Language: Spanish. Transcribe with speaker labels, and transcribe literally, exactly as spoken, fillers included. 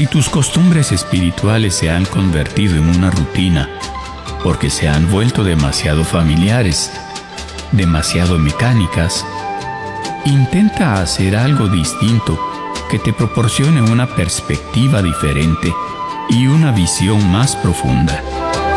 Speaker 1: Si tus costumbres espirituales se han convertido en una rutina porque se han vuelto demasiado familiares, demasiado mecánicas, intenta hacer algo distinto que te proporcione una perspectiva diferente y una visión más profunda.